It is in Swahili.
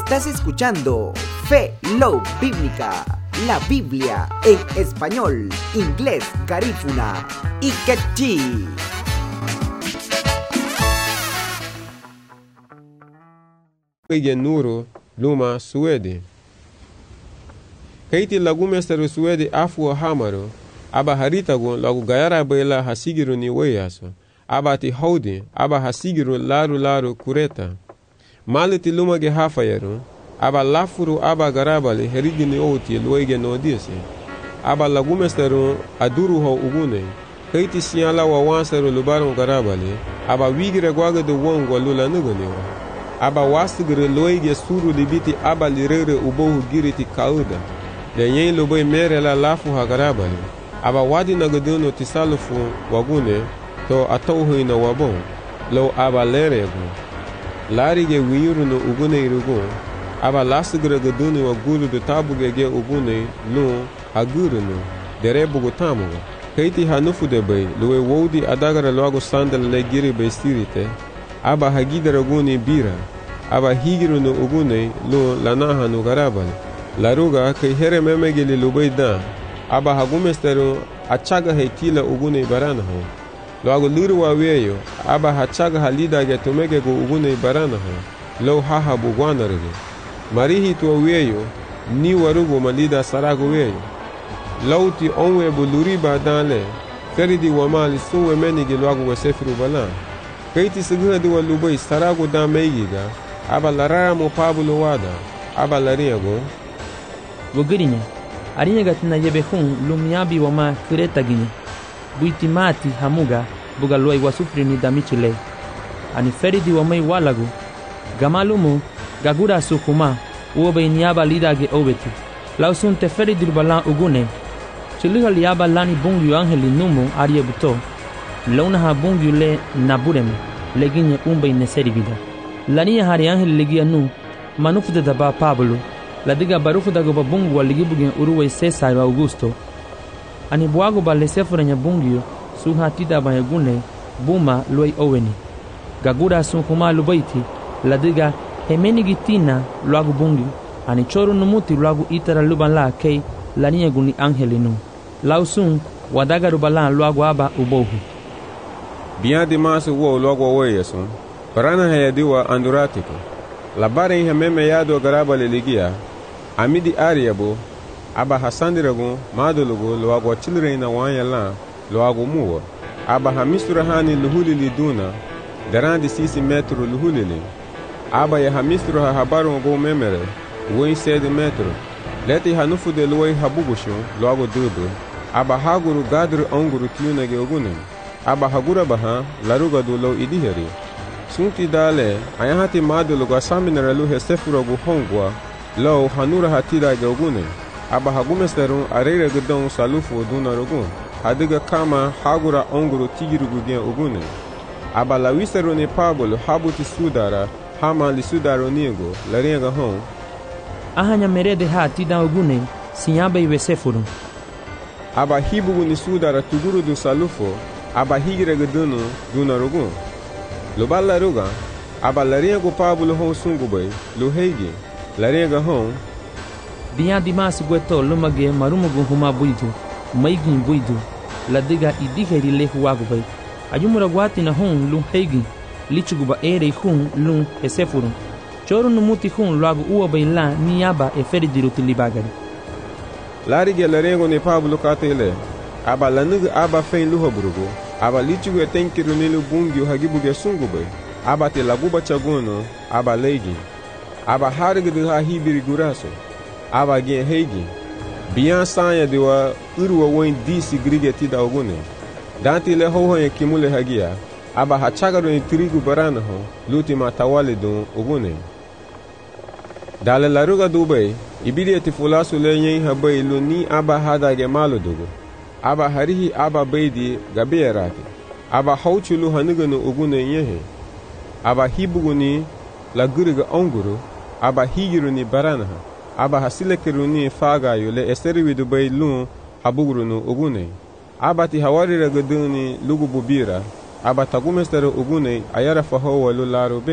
Estás escuchando Fe, Love Bíblica, la Biblia en español, inglés, garífuna y quechí. Nuru luma suede. Kaiti lagumesteru suede afu hamaru. Aba haritagu lagu gayara bela hasigiru ni weyaso. Aba ti haudi, aba hasigiru laru kureta. Maliti lumage hafayeru. Aba lafuru aba garabali herigini oti luege no disi. Aba lagumesteru aduru ho ugune. Kaiti siala wa wanseru lubaron garabali. Aba wigire gwaga de wongwa lula nuguniwa. Aba wasigire loige suru libiti aba lirere ubohu giriti kauda. De yen loboy mere la lafu hagarabali. Aba wadi nagaduno tisalufu wagune to atauhu ina wabon. Lo aba leregu. Larige wiru no ugune irugu. Aba lasigire gaduni waguru de tabuge ge ugune lu aguru no. Derebugu tamuga. Kaiti hanufu de bay. Luwe wodi adagara loago sandal le giri bay stirite. Aba hagidara guni bira. Aba higiru no ugune lu lanaha no garabali. Laruga kai here memegeli lubay da. Aba hagumesteru achaga heitila ugune baranaho. Loago liru wa weyo. Aba hachaga halida ge tumege go ugune baranaho. Lo haha bugwanarige. Marihi tuwa weyo. Ni warugo malida sarago weyo. Lauti onwe buluriba dale. Feridi wamali suwe menigi loago wasefiru bala. Kaiti siguna duwa lubay sarago da meigiga. Aba larara mo pabulo wada. Aba lariago. Wogirinya. Arinya gatina yebe hun lumiabi wama kureta gini. Buitimati hamuga buga luai wasufri ni damichile. Ani feridi wamai walagu. Gamalumu gagura sukuma uobe iniaba lidage obeti. Lausunte feridi balan ugune. Chiliga liaba lani bungyu angeli numu arie buto. Launa ha bungyu le nabureme. Leginye umbe ineseri vida. Lania hari angeli legia nu. Manufu de daba Pablo. La diga barufu da goba bungu wa ligibugen uruwe Cesar wa Augusto. Ani buago ba lesefura nya bungyo suha tida ba yagune buma luai oweni. Gagura sun kuma lubaiti la diga hemeni gitina luagu bungyo. Ani choru numuti luagu itara luban la kei lania guni angelinu. Lausun wadaga rubalan luagu aba ubohu. Bian di masu wo luagu weyesun. Parana hayadiwa anduratiko. Labare hameme yado garabali ligia. Amidi ariabo. Aba hasandiragu madulugu luagu chilreina wanyala luagu muwa. Aba hamisura hani luhulili duna. Garandi sisi metro luhulili. Aba ya hamisura habaru go memere. Woi 7 metro. Leti hanufu de luai habugushu luagu dudu. Aba haguru gadru onguru tiyuna geogune. Aba hagura baha laruga du lo idiheri. Sunti dale ayahati madulugu asaminara lu hesefura gu hongwa. Lo hanura hatida geogune. Aba hagumesteru arere gudon salufu dunarugun. Adiga kama hagura onguru tigirugu gen ugune. Aba lawiseru ni Pablo habuti sudara hama li sudaro niego larenga hon. Ahanya merede hatida ugune sinyabe iwesefuru. Aba hibugu ni sudara tuguru du salufu. Aba higire gudunu dunarugun. Lubala ruga. Aba larenga Pablo hon sungubay luhegi. Larenga hon. Biya dimas gweto lumage marumugu huma buidu. Maigin buidu. La diga idiheri lehu wagubay. Ayumura gwati na hon lum hegi. Lichuguba ere hun lum esefuru. Choru numuti hun luagu uwabay la niyaba eferidiru tilibagari. Larige larengo ni Pablo katele. Aba lanugu aba fein luhaburugu. Aba lichugu etenkiru nilu bungyu hagibuge sungubay. Aba te laguba chagono. Aba leigi. Aba harigidu ha hibiri guraso. Aba gen hegi. Biyan sanya diwa uruwa woin disi grige tida ogune. Danti le hohoye kimule hagia. Aba hachagaru ni trigu barana ho. Luti matawale dun ogune. Dale laruga dubay. Ibidi eti fulasu le nyen habay lu ni aba hadage malu dugu. Aba harihi aba beidi gabeerati. Aba hauchulu hanuganu ogune nyehe. Aba hibugu ni la guriga onguru. Aba higiru ni barana ha. Aba hasilekiru ni fagayu le esteriwi dubay lu habuguru nu ogune. Aba ti hawari ragaduni lugu bubira. Aba tagumesteru ogune ayara fahowa lu laru be.